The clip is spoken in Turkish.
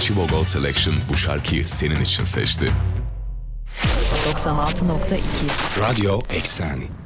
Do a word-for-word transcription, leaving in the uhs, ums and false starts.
Chivo Gold Selection bu şarkıyı senin için seçti. doksan altı nokta iki Radyo Eksen.